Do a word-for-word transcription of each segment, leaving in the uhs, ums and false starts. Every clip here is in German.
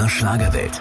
der Schlagerwelt.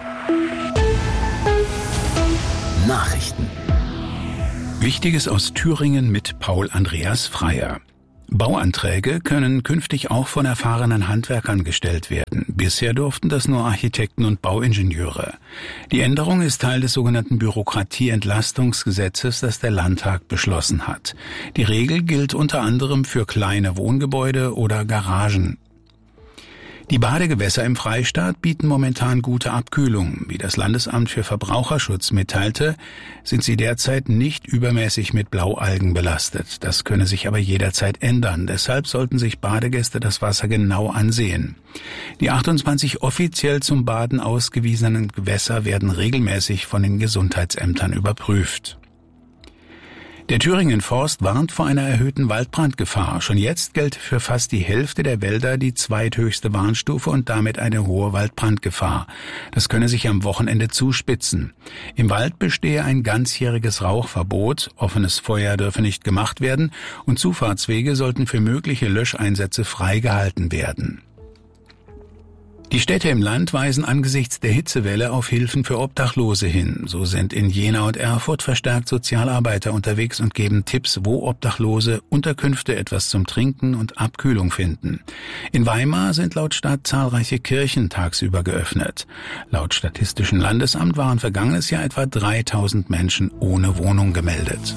Nachrichten. Wichtiges aus Thüringen mit Paul Andreas Freier. Bauanträge können künftig auch von erfahrenen Handwerkern gestellt werden. Bisher durften das nur Architekten und Bauingenieure. Die Änderung ist Teil des sogenannten Bürokratieentlastungsgesetzes, das der Landtag beschlossen hat. Die Regel gilt unter anderem für kleine Wohngebäude oder Garagen. Die Badegewässer im Freistaat bieten momentan gute Abkühlung. Wie das Landesamt für Verbraucherschutz mitteilte, sind sie derzeit nicht übermäßig mit Blaualgen belastet. Das könne sich aber jederzeit ändern. Deshalb sollten sich Badegäste das Wasser genau ansehen. Die achtundzwanzig offiziell zum Baden ausgewiesenen Gewässer werden regelmäßig von den Gesundheitsämtern überprüft. Der Thüringen Forst warnt vor einer erhöhten Waldbrandgefahr. Schon jetzt gilt für fast die Hälfte der Wälder die zweithöchste Warnstufe und damit eine hohe Waldbrandgefahr. Das könne sich am Wochenende zuspitzen. Im Wald bestehe ein ganzjähriges Rauchverbot, offenes Feuer dürfe nicht gemacht werden und Zufahrtswege sollten für mögliche Löscheinsätze freigehalten werden. Die Städte im Land weisen angesichts der Hitzewelle auf Hilfen für Obdachlose hin. So sind in Jena und Erfurt verstärkt Sozialarbeiter unterwegs und geben Tipps, wo Obdachlose Unterkünfte, etwas zum Trinken und Abkühlung finden. In Weimar sind laut Stadt zahlreiche Kirchen tagsüber geöffnet. Laut Statistischen Landesamt waren vergangenes Jahr etwa dreitausend Menschen ohne Wohnung gemeldet.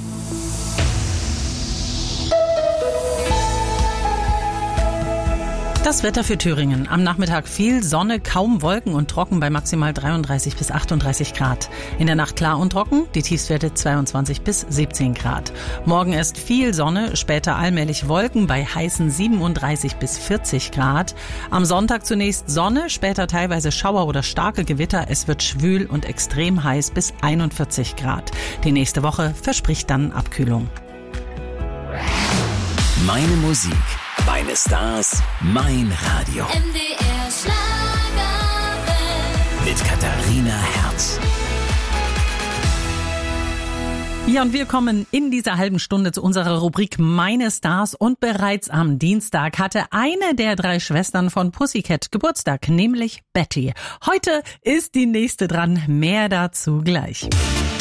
Das Wetter für Thüringen. Am Nachmittag viel Sonne, kaum Wolken und trocken bei maximal dreiunddreißig bis achtunddreißig Grad. In der Nacht klar und trocken, die Tiefstwerte zweiundzwanzig bis siebzehn Grad. Morgen erst viel Sonne, später allmählich Wolken bei heißen siebenunddreißig bis vierzig Grad. Am Sonntag zunächst Sonne, später teilweise Schauer oder starke Gewitter. Es wird schwül und extrem heiß bis einundvierzig Grad. Die nächste Woche verspricht dann Abkühlung. Meine Musik, meine Stars, mein Radio. M D R Schlagerwelt. Mit Katharina Herz. Ja, und wir kommen in dieser halben Stunde zu unserer Rubrik Meine Stars. Und bereits am Dienstag hatte eine der drei Schwestern von Pussycat Geburtstag, nämlich Betty. Heute ist die nächste dran. Mehr dazu gleich.